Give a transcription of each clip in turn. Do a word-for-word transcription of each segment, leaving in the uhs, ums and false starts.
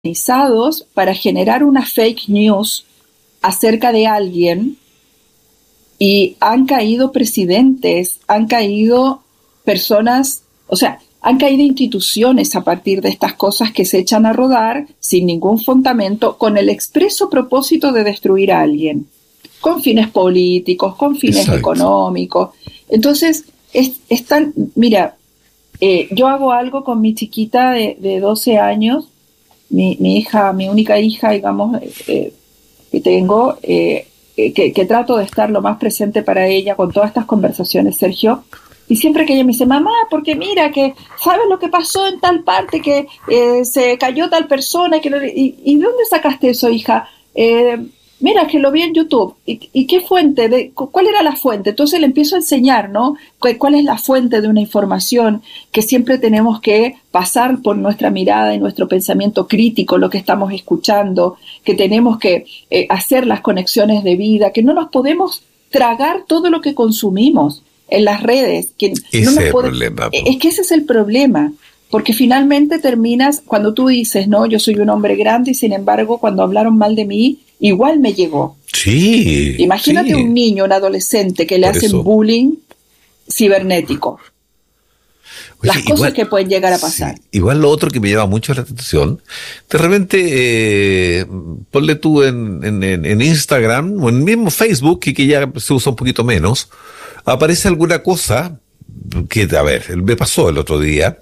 organizados para generar una fake news acerca de alguien, y han caído presidentes, han caído personas, o sea, han caído instituciones a partir de estas cosas que se echan a rodar sin ningún fundamento, con el expreso propósito de destruir a alguien, con fines políticos, con fines Exacto. económicos. Entonces, es, es tan, mira, eh, yo hago algo con mi chiquita de, de doce años, mi, mi hija, mi única hija, digamos, eh, que tengo, eh, que, que trato de estar lo más presente para ella con todas estas conversaciones, Sergio. Y siempre que ella me dice, mamá, porque mira, que ¿sabes lo que pasó en tal parte? Que eh, se cayó tal persona. Que lo, y, ¿Y de dónde sacaste eso, hija? Eh, mira, que lo vi en YouTube. ¿Y, y qué fuente? De, ¿Cuál era la fuente? Entonces le empiezo a enseñar, ¿no? ¿Cuál es la fuente de una información? Que siempre tenemos que pasar por nuestra mirada y nuestro pensamiento crítico, lo que estamos escuchando, que tenemos que eh, hacer las conexiones de vida, que no nos podemos tragar todo lo que consumimos en las redes. Que ese no nos es el puede, problema. Es que ese es el problema, porque finalmente terminas, cuando tú dices, no, yo soy un hombre grande y sin embargo cuando hablaron mal de mí, igual me llegó. Sí. Imagínate sí. un niño, un adolescente que le Por hacen eso. bullying cibernético. Oye, Las cosas igual, que pueden llegar a pasar. Sí, igual lo otro que me llama mucho la atención, de repente, eh, ponle tú en, en, en Instagram o en el mismo Facebook, y que ya se usa un poquito menos, aparece alguna cosa que, a ver, me pasó el otro día,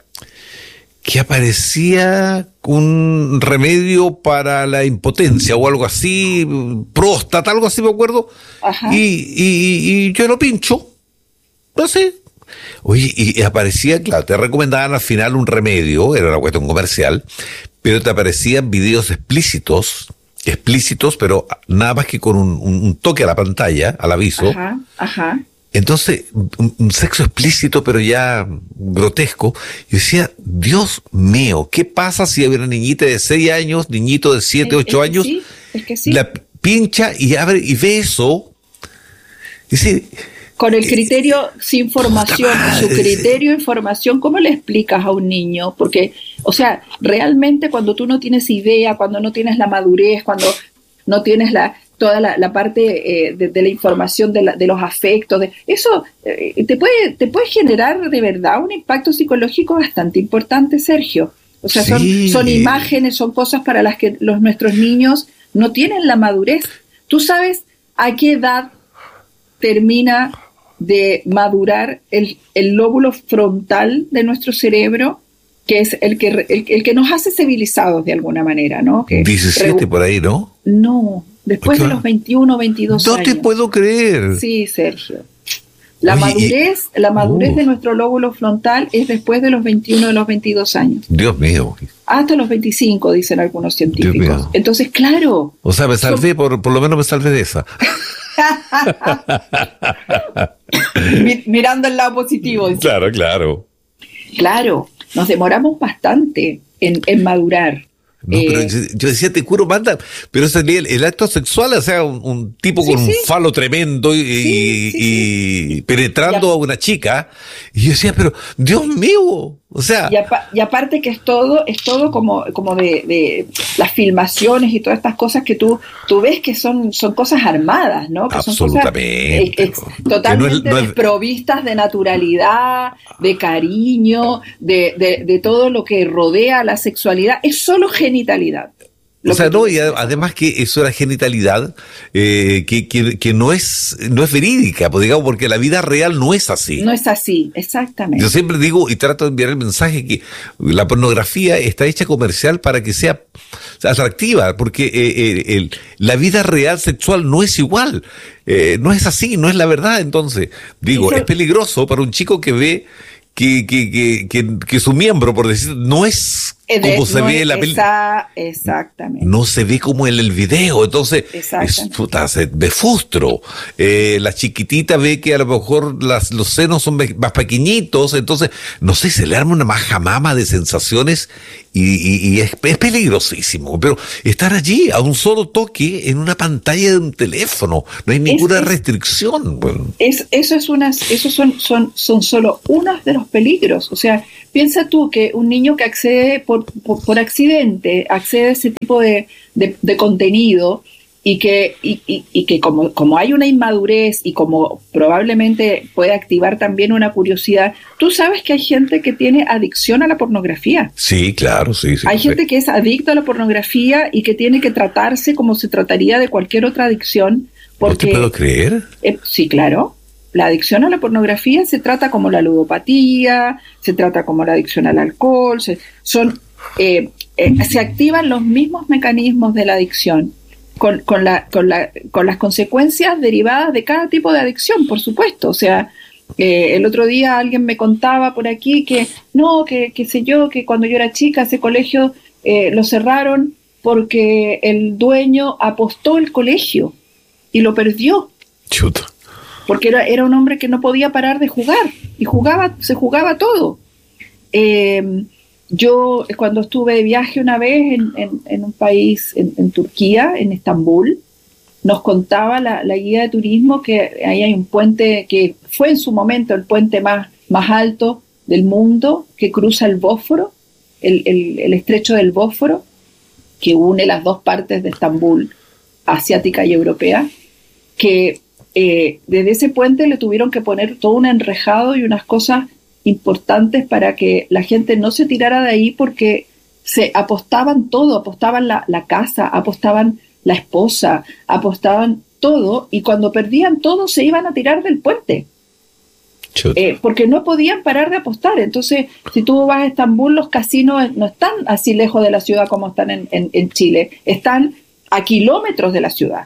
que aparecía un remedio para la impotencia o algo así, próstata, algo así me acuerdo, Ajá. y, y, y yo lo pincho, no sé. Oye, y aparecía, claro, te recomendaban al final un remedio, era una cuestión comercial, pero te aparecían videos explícitos, explícitos, pero nada más que con un, un, un toque a la pantalla, al aviso. Ajá, ajá. Entonces, un, un sexo explícito, pero ya grotesco. Yo decía, Dios mío, ¿qué pasa si hay una niñita de seis años, niñito de siete, ocho años, sí, es que sí. la pincha y abre y ve eso? Dice, con el criterio sin formación, su criterio de formación, ¿cómo le explicas a un niño? Porque, o sea, realmente cuando tú no tienes idea, cuando no tienes la madurez, cuando no tienes la toda la, la parte eh, de, de la información de, la, de los afectos, de, eso eh, te puede te puede generar de verdad un impacto psicológico bastante importante, Sergio. O sea, sí. son, son imágenes, son cosas para las que los nuestros niños no tienen la madurez. ¿Tú sabes a qué edad termina de madurar el, el lóbulo frontal de nuestro cerebro, que es el que, el, el que nos hace civilizados de alguna manera, ¿no? Que diecisiete por ahí, ¿no? No, después de los veintiuno, veintidós no años. No te puedo creer. Sí, Sergio. La Oye, madurez, y, la madurez uh, de nuestro lóbulo frontal es después de los veintiuno, de los veintidós años. Dios mío. Hasta los veinticinco, dicen algunos científicos. Entonces, claro. O sea, me salvé, so, por, por lo menos me salvé de esa. Mirando el lado positivo. ¿Sí? Claro, claro. Claro, nos demoramos bastante en, en madurar. No, eh, pero yo, yo decía, te juro, manda, pero ese el, el acto sexual, o sea, un, un tipo sí, con sí. un falo tremendo y, sí, y, sí, y sí. penetrando ya. a una chica, y yo decía, pero Dios mío, o sea. Y, apa, y aparte que es todo, es todo como, como de, de las filmaciones y todas estas cosas que tú, tú ves que son, son cosas armadas, ¿no? Que absolutamente. Son cosas, eh, totalmente no es, no es, desprovistas de naturalidad, de cariño, de, de, de todo lo que rodea la sexualidad. Es solo genitalidad. O sea, no, y además que eso era genitalidad eh, que, que, que no es no es verídica, pues digamos, porque la vida real no es así. No es así, exactamente. Yo siempre digo y trato de enviar el mensaje que la pornografía está hecha comercial para que sea atractiva, porque eh, eh, el, la vida real sexual no es igual, eh, no es así, no es la verdad. Entonces, digo, eso es peligroso para un chico que ve que, que, que, que, que su miembro, por decir, no es como de, se no ve en la película. Exactamente. No se ve como en el video, entonces es, puta, se, me frustro. Eh, la chiquitita ve que a lo mejor las, los senos son más pequeñitos, entonces, no sé, se le arma una majamama de sensaciones y, y, y es, es peligrosísimo. Pero estar allí a un solo toque en una pantalla de un teléfono, no hay ninguna es, restricción. Bueno. Es, eso es unas, esos son, son, son solo unos de los peligros. O sea, piensa tú que un niño que accede por, por, por accidente, accede a ese tipo de, de, de contenido y que, y, y, y que como, como hay una inmadurez y como probablemente puede activar también una curiosidad, tú sabes que hay gente que tiene adicción a la pornografía. Sí, claro, sí. sí hay sí. gente que es adicta a la pornografía y que tiene que tratarse como se trataría de cualquier otra adicción. Porque, ¿no te puedo creer? Eh, sí, claro. La adicción a la pornografía se trata como la ludopatía, se trata como la adicción al alcohol, se, son, eh, eh, se activan los mismos mecanismos de la adicción. Con, con, la, con, la, con las consecuencias derivadas de cada tipo de adicción, por supuesto. O sea, eh, el otro día alguien me contaba por aquí que no, que, que sé yo, que cuando yo era chica ese colegio eh, lo cerraron porque el dueño apostó el colegio y lo perdió. Chuta. Porque era, era un hombre que no podía parar de jugar y jugaba, se jugaba todo. Eh, Yo, cuando estuve de viaje una vez en, en, en un país, en, en Turquía, en Estambul, nos contaba la, la guía de turismo que ahí hay un puente que fue en su momento el puente más, más alto del mundo, que cruza el Bósforo, el, el, el estrecho del Bósforo, que une las dos partes de Estambul, asiática y europea, que eh, desde ese puente le tuvieron que poner todo un enrejado y unas cosas importantes para que la gente no se tirara de ahí, porque se apostaban todo, apostaban la, la casa, apostaban la esposa, apostaban todo, y cuando perdían todo se iban a tirar del puente, eh, porque no podían parar de apostar. Entonces, si tú vas a Estambul, los casinos no están así lejos de la ciudad como están en, en, en Chile, están a kilómetros de la ciudad,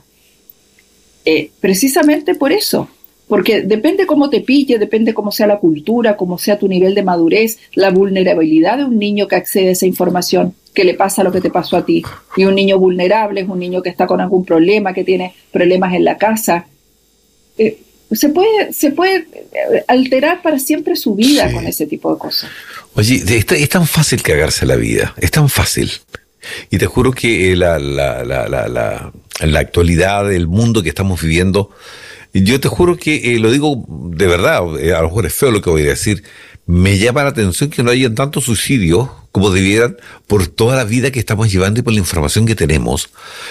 eh, precisamente por eso. Porque depende cómo te pille, depende cómo sea la cultura, cómo sea tu nivel de madurez, la vulnerabilidad de un niño que accede a esa información, que le pasa lo que te pasó a ti. Y un niño vulnerable es un niño que está con algún problema, que tiene problemas en la casa. Eh, se puede, se puede alterar para siempre su vida, sí, con ese tipo de cosas. Oye, es, es tan fácil cagarse la vida, es tan fácil. Y te juro que la, la, la, la, la, la actualidad del mundo que estamos viviendo, yo te juro que eh, lo digo de verdad, eh, a lo mejor es feo lo que voy a decir, me llama la atención que no hayan tantos suicidios como debieran por toda la vida que estamos llevando y por la información que tenemos,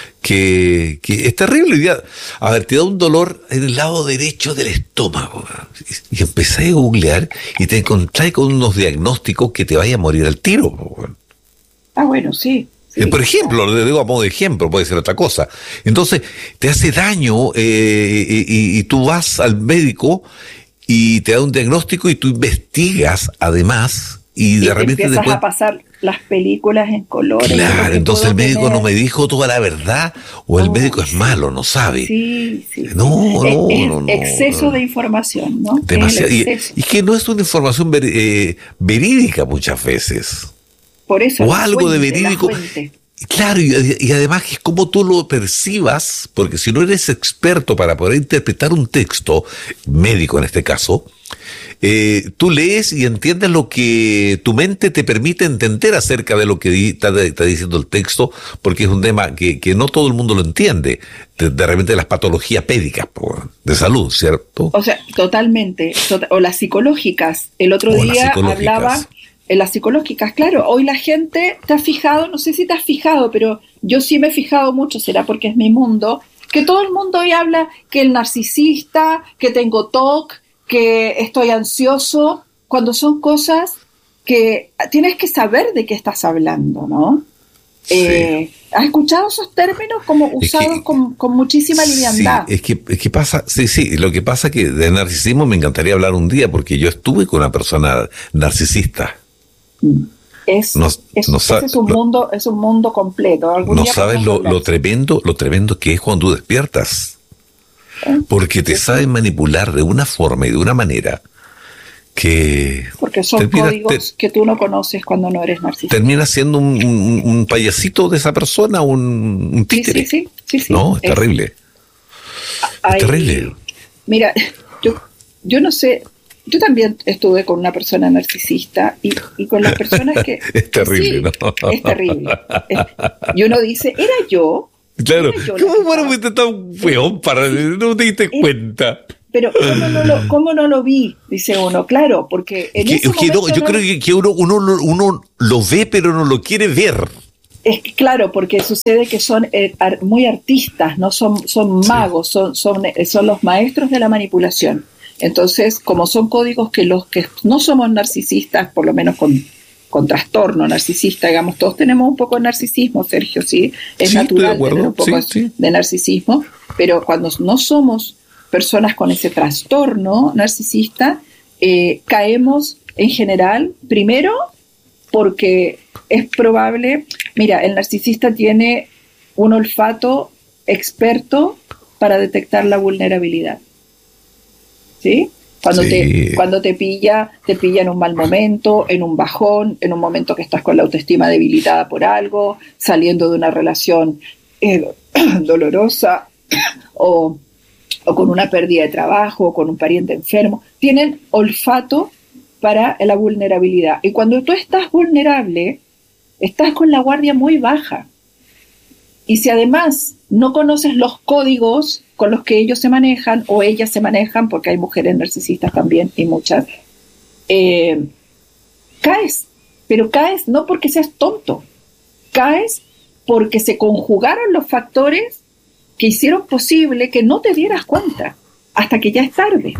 que, que es terrible. Ya, a ver, te da un dolor en el lado derecho del estómago, y, y empecé a googlear y te encontrás con unos diagnósticos que te vaya a morir al tiro. Ah, bueno, sí. Sí, por ejemplo, lo digo a modo de ejemplo, puede ser otra cosa. Entonces, te hace daño eh, y, y tú vas al médico y te da un diagnóstico y tú investigas además y, y de repente empiezas después a pasar las películas en colores. Claro, entonces el médico tener... no me dijo toda la verdad o el oh, médico es sí. malo, no sabe. Sí, sí. No, no, es, no, no. Exceso no. de información, ¿no? Demasiado. Y, y que no es una información ver, eh, verídica muchas veces. Por eso, o algo fuente, de verídico. Claro, y, y además que es como tú lo percibas, porque si no eres experto para poder interpretar un texto, médico en este caso, eh, tú lees y entiendes lo que tu mente te permite entender acerca de lo que di, está, está diciendo el texto, porque es un tema que, que no todo el mundo lo entiende, de, de repente las patologías pédicas de salud, ¿cierto? O sea, totalmente, to- o las psicológicas. El otro o día hablaba... En las psicológicas, claro, hoy la gente, ¿te has fijado? No sé si te has fijado, pero yo sí me he fijado mucho, será porque es mi mundo, que todo el mundo hoy habla que el narcisista, que tengo T O C, que estoy ansioso, cuando son cosas que tienes que saber de qué estás hablando, ¿no? Sí. Eh, ¿Has escuchado esos términos como usados es que, con, con muchísima liviandad? Sí, es que, es que pasa, sí, sí, lo que pasa que de narcisismo me encantaría hablar un día, porque yo estuve con una persona narcisista. Es, no, es, no sabe, es un lo, mundo, es un mundo completo. ¿Algún no día sabes lo, lo tremendo, lo tremendo que es cuando tú despiertas, ¿eh? Porque te sí, saben manipular de una forma y de una manera que porque son termina, códigos te, que tú no conoces cuando no eres narcisista. Termina siendo un, un, un payasito de esa persona, un, un títere. Sí, sí, sí, sí, sí. No, es, es terrible. Hay, es terrible. Mira, yo, yo no sé. Yo también estuve con una persona narcisista y, y con las personas que... es terrible, sí, ¿no? Es terrible. Es, y uno dice, ¿era yo? Claro. ¿Era yo ¿Cómo bueno fuiste tan feón para no te diste era, cuenta? pero ¿cómo no lo, cómo no lo vi? Dice uno, claro, porque en que, ese que no, yo no, creo que, que uno, uno, uno lo ve, pero no lo quiere ver. Es que, claro, porque sucede que son eh, ar, muy artistas, no son, son magos, sí. son, son, son los maestros de la manipulación. Entonces, como son códigos que los que no somos narcisistas, por lo menos con, con trastorno narcisista, digamos, todos tenemos un poco de narcisismo, Sergio, sí, es sí, natural tener un poco sí, sí. de narcisismo, pero cuando no somos personas con ese trastorno narcisista, eh, caemos en general, primero, porque es probable, mira, el narcisista tiene un olfato experto para detectar la vulnerabilidad. ¿Sí? Cuando, sí. Te, cuando te pilla, te pilla en un mal momento, en un bajón, en un momento que estás con la autoestima debilitada por algo, saliendo de una relación eh, dolorosa o, o con una pérdida de trabajo, o con un pariente enfermo. Tienen olfato para la vulnerabilidad. Y cuando tú estás vulnerable, estás con la guardia muy baja. Y si además no conoces los códigos con los que ellos se manejan, o ellas se manejan, porque hay mujeres narcisistas también, y muchas, eh, caes. Pero caes no porque seas tonto, caes porque se conjugaron los factores que hicieron posible que no te dieras cuenta, hasta que ya es tarde.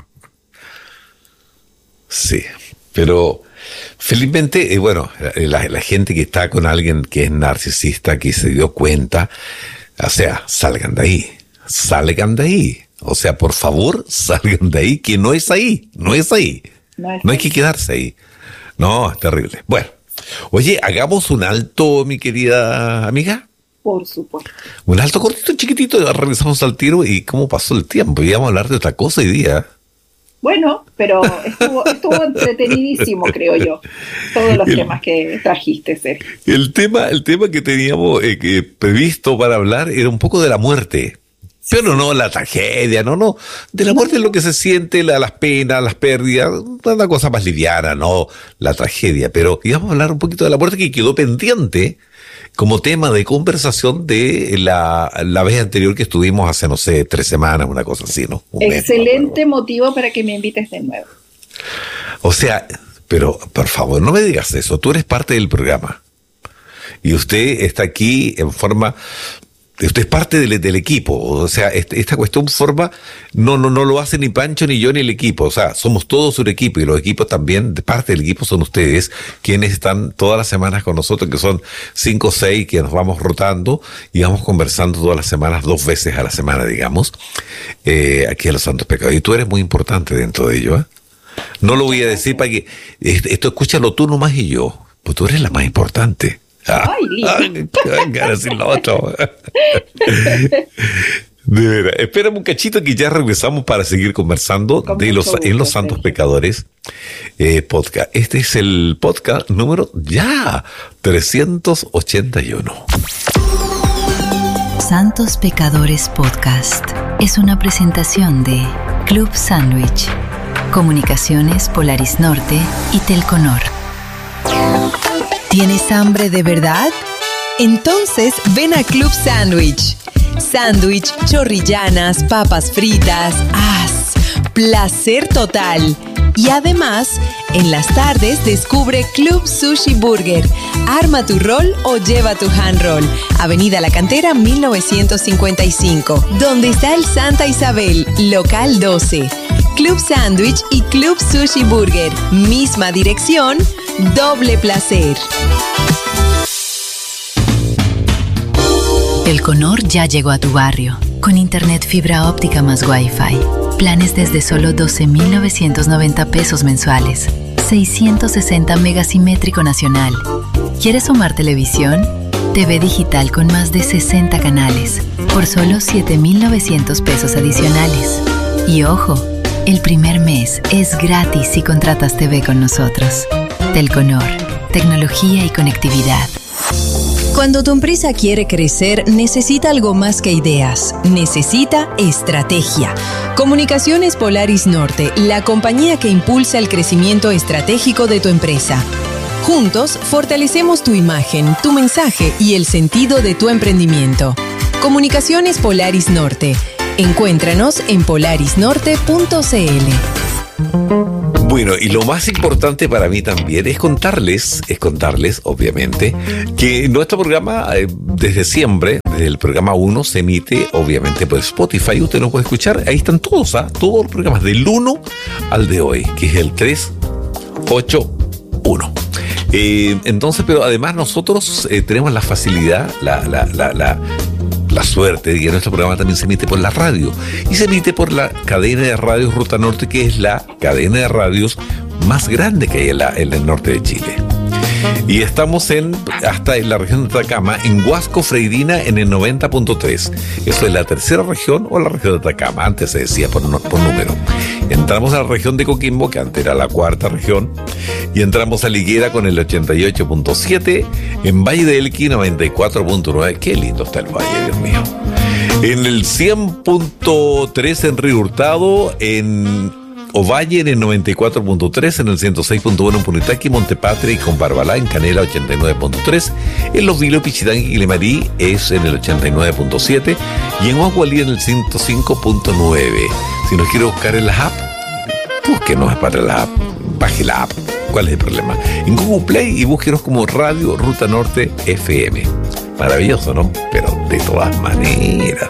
Sí, pero felizmente, eh, bueno, la, la gente que está con alguien que es narcisista, que se dio cuenta, o sea, salgan de ahí, salgan de ahí. O sea, por favor, salgan de ahí, que no es ahí, no es ahí. No, es no hay que quedarse ahí. No, es terrible. Bueno, oye, hagamos un alto, mi querida amiga. Por supuesto. Un alto cortito, chiquitito, revisamos al tiro y cómo pasó el tiempo. Íbamos a hablar de otra cosa hoy día. Bueno, pero estuvo, estuvo entretenidísimo, creo yo, todos los el, temas que trajiste, Sergio. El tema, el tema que teníamos eh, que previsto para hablar era un poco de la muerte, sí. Pero no la tragedia, no, no, de la muerte es lo que se siente, la, las penas, las pérdidas, una cosa más liviana, no la tragedia, pero íbamos a hablar un poquito de la muerte que quedó pendiente como tema de conversación de la, la vez anterior que estuvimos hace, no sé, tres semanas, una cosa así, ¿no? Un Excelente mes, motivo para que me invites de nuevo. O sea, pero por favor, no me digas eso, tú eres parte del programa y usted está aquí en forma... Usted es parte del, del equipo, o sea, este, esta cuestión forma, no, no, no lo hace ni Pancho, ni yo, ni el equipo, o sea, somos todos un equipo y los equipos también, de parte del equipo son ustedes, quienes están todas las semanas con nosotros, que son cinco o seis, que nos vamos rotando y vamos conversando todas las semanas, dos veces a la semana, digamos, eh, aquí en Los Santos Pecados. Y tú eres muy importante dentro de ello, ¿eh? No lo voy a decir para que, esto escúchalo tú nomás y yo, pues tú eres la más importante. Ay, lindo. Decir lo otro. De veras, espérame un cachito que ya regresamos para seguir conversando Con de los, gusto, en Los Santos Sergio. Pecadores eh, podcast. Este es el podcast número ya trescientos ochenta y uno. Santos Pecadores Podcast es una presentación de Club Sandwich, Comunicaciones Polaris Norte y Telconor. ¿Tienes hambre de verdad? Entonces ven a Club Sandwich. Sándwich, chorrillanas, papas fritas, ¡as! Placer total. Y además, en las tardes descubre Club Sushi Burger. Arma tu rol o lleva tu hand roll. Avenida La Cantera mil novecientos cincuenta y cinco, donde está el Santa Isabel, local doce. Club Sandwich y Club Sushi Burger. Misma dirección, doble placer. Telconor ya llegó a tu barrio, con internet fibra óptica más Wi-Fi. Planes desde solo doce mil novecientos noventa pesos mensuales. seiscientos sesenta megasimétrico nacional. ¿Quieres sumar televisión? T V digital con más de sesenta canales, por solo siete mil novecientos pesos adicionales. Y ojo, el primer mes es gratis si contratas T V con nosotros. Telconor, tecnología y conectividad. Cuando tu empresa quiere crecer, necesita algo más que ideas. Necesita estrategia. Comunicaciones Polaris Norte, la compañía que impulsa el crecimiento estratégico de tu empresa. Juntos, fortalecemos tu imagen, tu mensaje y el sentido de tu emprendimiento. Comunicaciones Polaris Norte. Encuéntranos en polaris norte punto c l. Bueno, y lo más importante para mí también es contarles, es contarles, obviamente, que nuestro programa, eh, desde siempre, desde el programa uno, se emite, obviamente, por Spotify. Usted nos puede escuchar, ahí están todos, ¿ah? Todos los programas, del uno al de hoy, que es el tres ocho uno. Eh, entonces, pero además nosotros eh, tenemos la facilidad, la, la, la, la la suerte de que nuestro programa también se emite por la radio y se emite por la cadena de radios Ruta Norte, que es la cadena de radios más grande que hay en, la, en el norte de Chile. Y estamos en hasta en la región de Atacama, en Huasco Freirina, en el noventa punto tres. Eso es la tercera región o la región de Atacama, antes se decía por, por número. Entramos a la región de Coquimbo, que antes era la cuarta región, y entramos a Liguera con el ochenta y ocho punto siete, en Valle de Elqui noventa y cuatro punto nueve. Qué lindo está el valle, Dios mío. En el cien punto tres en Río Hurtado, en Ovalle en el noventa y cuatro punto tres, en el ciento seis punto uno en Punitaqui, Montepatria y Combarbalá, en Canela ochenta y nueve punto tres, en Los Vilos, Pichitán y Quilimari es en el ochenta y nueve punto siete y en Huacualí en el ciento cinco punto nueve. Si nos quiere buscar en la app, búsquenos para la app, baje la app. ¿Cuál es el problema? En Google Play y búsquenos como Radio Ruta Norte F M. Maravilloso, ¿no? Pero de todas maneras,